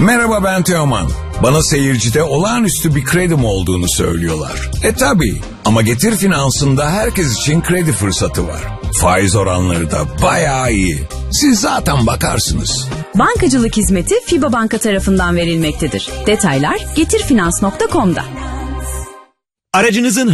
Merhaba, ben Teoman. Bana seyircide olağanüstü bir kredim olduğunu söylüyorlar. Tabii, ama Getir Finans'ında herkes için kredi fırsatı var. Faiz oranları da bayağı iyi. Siz zaten bakarsınız. Bankacılık hizmeti FİBA Banka tarafından verilmektedir. Detaylar getirfinans.com'da. Aracınızın